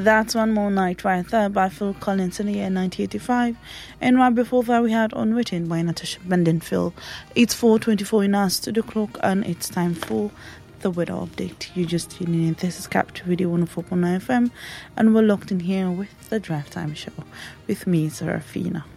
That's One More Night right there by Phil Collins in the year 1985. And right before that, we had Unwritten by Natasha Bedingfield. It's 4:24 in our studio clock, and it's time for the weather update. You just tuning in. This is Capture Radio 104.9 FM, and we're locked in here with the Drive Time Show with me, Serafina.